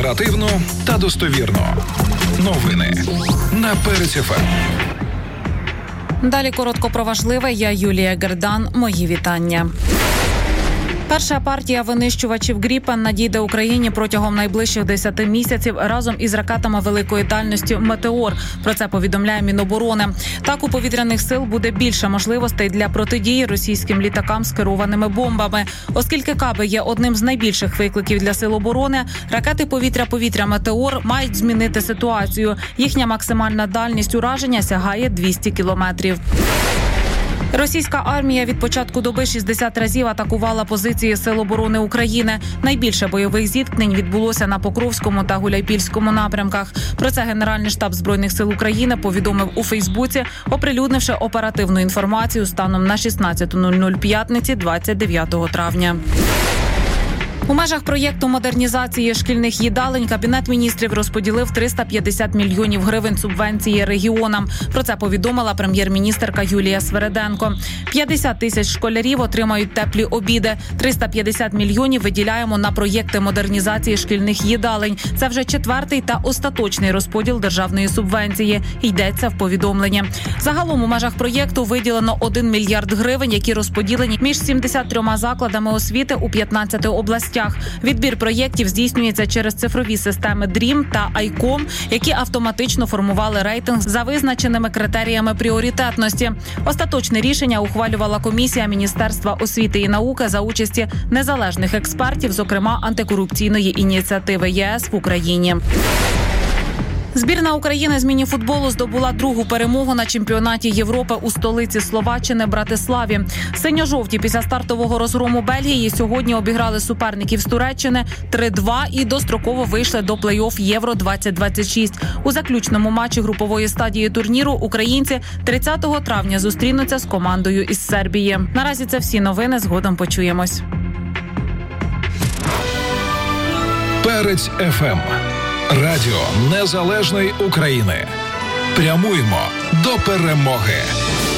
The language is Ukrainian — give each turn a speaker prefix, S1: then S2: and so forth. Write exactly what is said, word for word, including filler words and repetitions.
S1: Оперативно та достовірно. Новини на Перець еф ем.
S2: Далі коротко про важливе. Я Юлія Гердан. Мої вітання. Перша партія винищувачів «Гріпен» надійде Україні протягом найближчих десяти місяців разом із ракетами великої дальності «Метеор». Про це повідомляє Міноборони. Так, у повітряних сил буде більше можливостей для протидії російським літакам з керованими бомбами. Оскільки каби є одним з найбільших викликів для сил оборони, ракети повітря-повітря «Метеор» мають змінити ситуацію. Їхня максимальна дальність ураження сягає двісті кілометрів. Російська армія від початку доби шістдесят разів атакувала позиції Сил оборони України. Найбільше бойових зіткнень відбулося на Покровському та Гуляйпільському напрямках. Про це Генеральний штаб Збройних сил України повідомив у Фейсбуці, оприлюднивши оперативну інформацію станом на шістнадцята нуль нуль п'ятниці двадцять дев'ятого травня. У межах проєкту модернізації шкільних їдалень Кабінет міністрів розподілив триста п'ятдесят мільйонів гривень субвенції регіонам. Про це повідомила прем'єр-міністерка Юлія Свериденко. п'ятдесят тисяч школярів отримають теплі обіди. триста п'ятдесят мільйонів виділяємо на проєкти модернізації шкільних їдалень. Це вже четвертий та остаточний розподіл державної субвенції. Йдеться в повідомленні. Загалом у межах проєкту виділено один мільярд гривень, які розподілені між сімдесят трьома закладами освіти у п'ятнадцяти областях. Відбір проєктів здійснюється через цифрові системи дрім та Айком, які автоматично формували рейтинг за визначеними критеріями пріоритетності. Остаточне рішення ухвалювала комісія Міністерства освіти і науки за участі незалежних експертів, зокрема антикорупційної ініціативи ЄС в Україні. Збірна України з міні-футболу здобула другу перемогу на чемпіонаті Європи у столиці Словаччини Братиславі. Синьо-жовті після стартового розгрому Бельгії сьогодні обіграли суперників з Туреччини три-два і достроково вийшли до плей-офф Євро двадцять двадцять шість. У заключному матчі групової стадії турніру українці тридцятого травня зустрінуться з командою із Сербії. Наразі це всі новини, згодом почуємось.
S1: Перець еф ем. Радіо Незалежної України. Прямуємо до перемоги.